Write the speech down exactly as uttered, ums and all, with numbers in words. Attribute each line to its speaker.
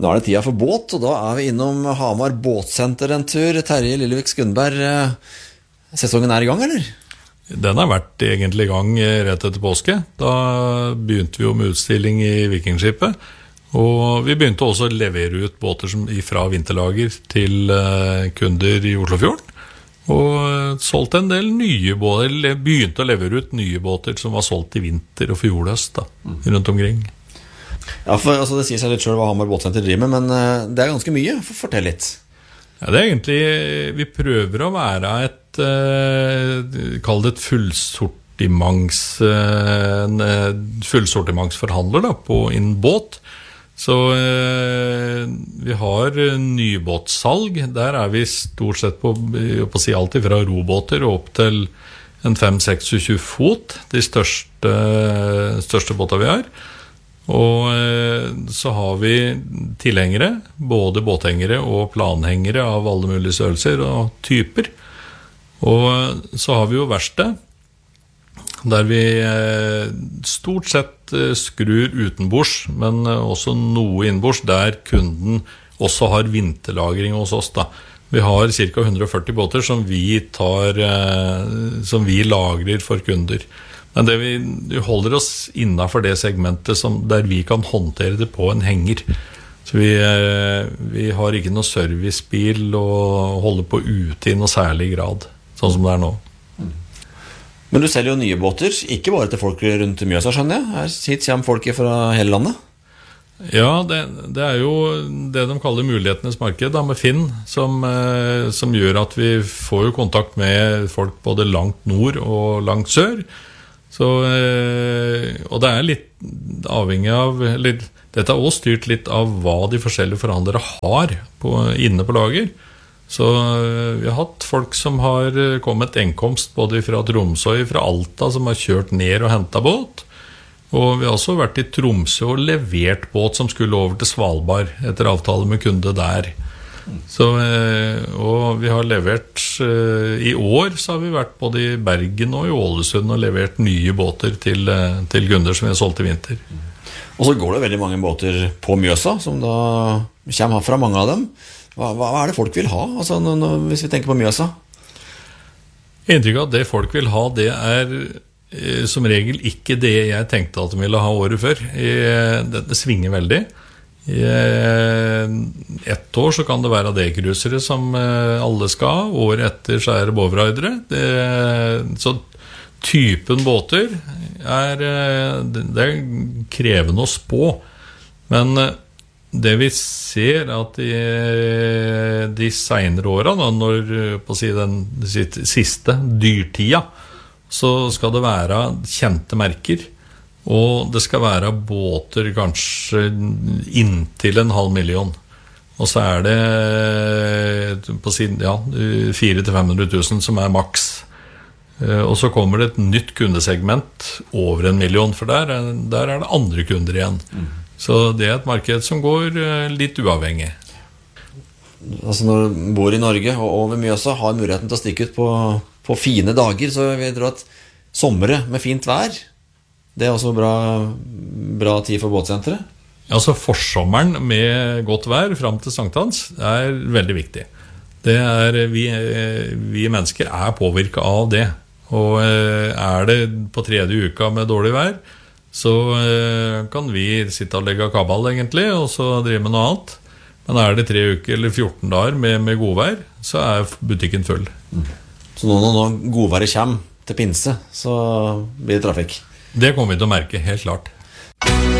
Speaker 1: Nå er det tida for båt, og da er vi innom Hamar båtsenter en tur. Terje Lillevik Skundberg, sesongen er i gang, eller?
Speaker 2: Den har vært egentlig i gang rett etter påske. Da begynte vi jo med utstilling i Vikingskipet, og vi begynte også å levere ut båter som fra vinterlager til kunder i Oslofjorden. Og solgte en del nye båter, eller begynte å levere ut nye båter som var solgt i vinter og fjordhøst da, rundt omkring.
Speaker 1: Ja, for altså, det sier seg litt selv hva Hamar båtsenter driver med, men uh, det er ganske mye. Fortell litt.
Speaker 2: Ja, det er egentlig, vi prøver å være et, uh, kall det et fullsortiments, uh, en fullsortimentsforhandler da, på innen båt. Så uh, vi har nybåtsalg. Der er vi stort sett på, på å si alltid fra robåter og opp til en fem til seks til tjue fot, de største, største båter vi har. Og så har vi tilhengere, både båthengere og planhengere av alle mulige størrelser og typer. Og så har vi jo verksted, der vi stort sett skrur utenbords, men også noe innenbords, der kunden også har vinterlagring hos oss da. Vi har ca. hundre og førti båter som vi, tar, som vi lagrer for kunder. Men det vi, vi holder oss innenfor det segmentet som, der vi kan håndtere det på en henger. Så vi, vi har ikke noe servicebil og holder på ute i noe særlig grad, sånn som det er nå.
Speaker 1: Men du selger jo nye båter, ikke bare til folk rundt Mjøsa, skjønner jeg. Her hit kommer folk fra hele landet.
Speaker 2: Ja, det, det er jo det de kaller mulighetenes marked da, med Finn, som, som gjør at vi får jo kontakt med folk både langt nord og langt sør. Så, og det er litt avhengig av, eller dette er også styrt litt av hva de forskjellige forhandlere har på, inne på lager. Så vi har hatt folk som har kommet enkomst både fra Tromsø og fra Alta, som har kjørt ned og hentet båt. Og vi har også vært i Tromsø og levert båt som skulle over til Svalbard etter avtale med kunde der. Så, og vi har levert i år så har vi vært både i Bergen og i Ålesund og levert nye båter til, til kunder som vi har solgt i vinter.
Speaker 1: Og så går det veldig mange båter på Mjøsa som da kommer fra mange av dem. Hva, hva er det folk vil ha, altså, når, når, hvis vi tenker på Mjøsa?
Speaker 2: Inntrykk av at det folk vil ha, det er eh, som regel ikke det jeg tenkte at de ville ha året før. Eh, det, det svinger veldig. I ett år så kan det være D-cruisere som alle skal ha. Året etter så er det Bovraidere. Så typen båter er, det er krevende å spå. Men det vi ser at i de senere årene, når på å si den siste dyrtida, så skal det være kjente merker. Og det skal være båter kanskje inntil en halv million. Og så er det på siden, ja, fire til fem hundre tusen som er maks. Og så kommer det et nytt kundesegment over en million, for der, der er det andre kunder igjen. Mm. Så det er et marked som går litt uavhengig.
Speaker 1: Altså når du bor i Norge og over Mjøsa har muligheten til å stikke ut på, på fine dager, så vil jeg tro at sommere med fint vær, det er også bra, bra tid for båtsenteret.
Speaker 2: Ja, så forsommeren med godt vær frem til sankthans er veldig viktig. Det er, vi, vi mennesker er påvirket av det. Og er det på tredje uka med dårlig vær, så kan vi sitte og legge kabal egentlig, og så drive med noe annet. Men er det tre uker eller fjorten dager med, med godvær, så er butikken full.
Speaker 1: Mm. Så nå når godværet kommer til pinse, så blir det trafikk?
Speaker 2: Det kommer vi til å merke, helt klart.